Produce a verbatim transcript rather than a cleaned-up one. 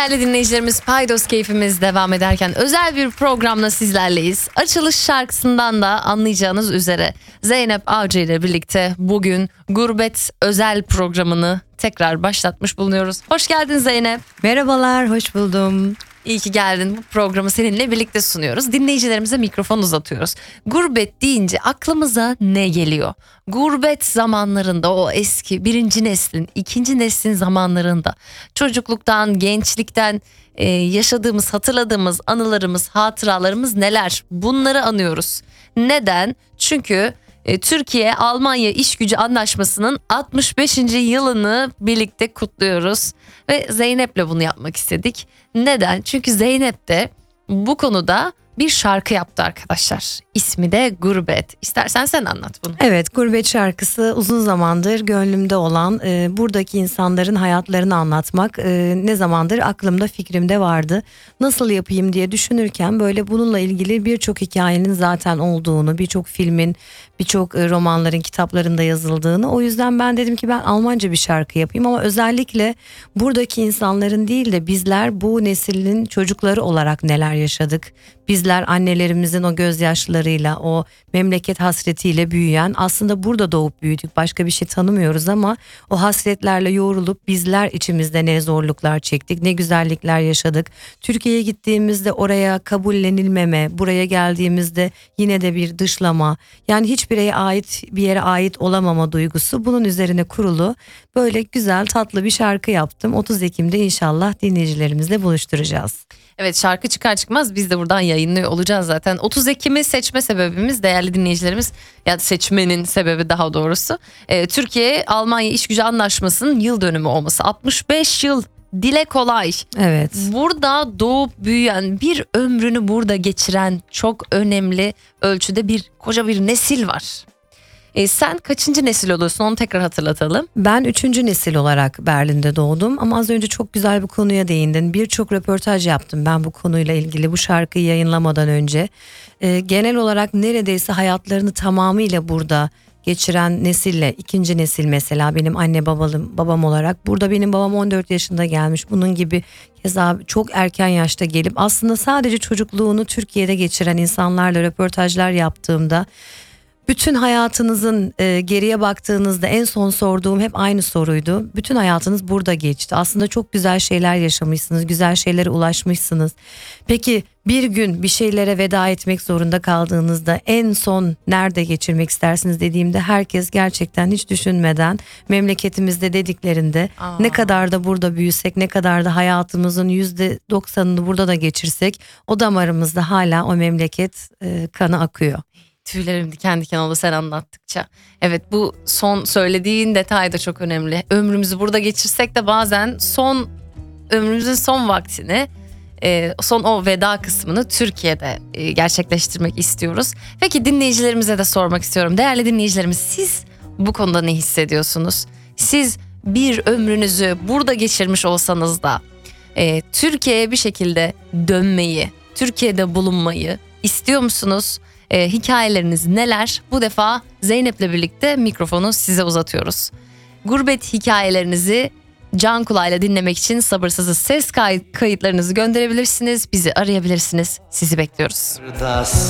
Değerli dinleyicilerimiz, Paydos keyfimiz devam ederken özel bir programla sizlerleyiz. Açılış şarkısından da anlayacağınız üzere Zeynep Avcı ile birlikte bugün Gurbet özel programını tekrar başlatmış bulunuyoruz. Hoş geldin Zeynep. Merhabalar, hoş buldum. İyi ki geldin. Bu programı seninle birlikte sunuyoruz. Dinleyicilerimize mikrofon uzatıyoruz. Gurbet deyince aklımıza ne geliyor? Gurbet zamanlarında, o eski birinci neslin, ikinci neslin zamanlarında çocukluktan, gençlikten e, yaşadığımız, hatırladığımız anılarımız, hatıralarımız neler? Bunları anıyoruz. Neden? Çünkü e, Türkiye-Almanya İşgücü Anlaşması'nın altmış beşinci yılını birlikte kutluyoruz. Ve Zeynep'le bunu yapmak istedik. Neden? Çünkü Zeynep de bu konuda bir şarkı yaptı arkadaşlar. İsmi de Gurbet. İstersen sen anlat bunu. Evet, Gurbet şarkısı uzun zamandır gönlümde olan, e, buradaki insanların hayatlarını anlatmak e, ne zamandır aklımda, fikrimde vardı. Nasıl yapayım diye düşünürken böyle bununla ilgili birçok hikayenin zaten olduğunu, birçok filmin, birçok e, romanların, kitaplarında yazıldığını. O yüzden ben dedim ki ben Almanca bir şarkı yapayım ama özellikle buradaki insanların değil de bizler bu neslin çocukları olarak neler yaşadık? Bizler annelerimizin o gözyaşlarıyla, o memleket hasretiyle büyüyen, aslında burada doğup büyüdük, başka bir şey tanımıyoruz ama o hasretlerle yoğrulup bizler içimizde ne zorluklar çektik, ne güzellikler yaşadık. Türkiye'ye gittiğimizde oraya kabullenilmeme, buraya geldiğimizde yine de bir dışlama, yani hiçbir yere ait, bir yere ait olamama duygusu, bunun üzerine kurulu böyle güzel tatlı bir şarkı yaptım. otuz Ekim'de inşallah dinleyicilerimizle buluşturacağız. Evet, şarkı çıkar çıkmaz biz de buradan yayınlıyor olacağız zaten. otuz Ekim'i seçme sebebimiz, değerli dinleyicilerimiz, ya seçmenin sebebi daha doğrusu, e, Türkiye-Almanya İşgücü Anlaşması'nın yıl dönümü olması. altmış beş yıl, dile kolay. Evet. Burada doğup büyüyen, bir ömrünü burada geçiren çok önemli ölçüde bir koca bir nesil var. E, sen kaçıncı nesil oluyorsun, onu tekrar hatırlatalım. Ben üçüncü nesil olarak Berlin'de doğdum ama az önce çok güzel bir konuya değindin. Birçok röportaj yaptım ben bu konuyla ilgili, bu şarkıyı yayınlamadan önce. Ee, genel olarak neredeyse hayatlarını tamamıyla burada geçiren nesille, ikinci nesil mesela benim anne babam, babam olarak. Burada benim babam on dört yaşında gelmiş. Bunun gibi keza çok erken yaşta gelip aslında sadece çocukluğunu Türkiye'de geçiren insanlarla röportajlar yaptığımda, bütün hayatınızın e, geriye baktığınızda en son sorduğum hep aynı soruydu. Bütün hayatınız burada geçti. Aslında çok güzel şeyler yaşamışsınız, güzel şeylere ulaşmışsınız. Peki bir gün bir şeylere veda etmek zorunda kaldığınızda en son nerede geçirmek istersiniz dediğimde herkes gerçekten hiç düşünmeden memleketimizde dediklerinde, Aa. ne kadar da burada büyüsek, ne kadar da hayatımızın yüzde doksanını burada da geçirsek o damarımızda hala o memleket e, kanı akıyor. Tüylerim diken diken oldu sen anlattıkça. Evet, bu son söylediğin detay da çok önemli. Ömrümüzü burada geçirsek de bazen son ömrümüzün son vaktini, e, son o veda kısmını Türkiye'de e, gerçekleştirmek istiyoruz. Peki dinleyicilerimize de sormak istiyorum. Değerli dinleyicilerimiz, siz bu konuda ne hissediyorsunuz? Siz bir ömrünüzü burada geçirmiş olsanız da e, Türkiye'ye bir şekilde dönmeyi, Türkiye'de bulunmayı istiyor musunuz? E, hikayeleriniz neler? Bu defa Zeynep'le birlikte mikrofonu size uzatıyoruz. Gurbet hikayelerinizi can kulağıyla dinlemek için sabırsızız. Ses kay- kayıtlarınızı gönderebilirsiniz, bizi arayabilirsiniz. Sizi bekliyoruz.